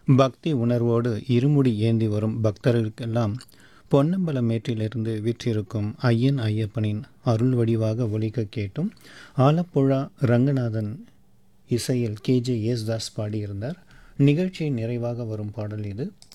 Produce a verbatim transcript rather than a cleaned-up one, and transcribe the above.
பக்தி உணர்வோடு இருமுடி ஏந்தி வரும் பக்தர்களுக்கெல்லாம் பொன்னம்பலம் மேட்டிலிருந்து வீற்றிருக்கும் ஐயன் ஐயப்பனின் அருள் வடிவாக ஒலிக்க கேட்டும். ஆலப்புழா ரங்கநாதன் இசையில் கேஜே யேசுதாஸ் பாடியிருந்தார். நிகழ்ச்சியின் நிறைவாக வரும் பாடல் இது.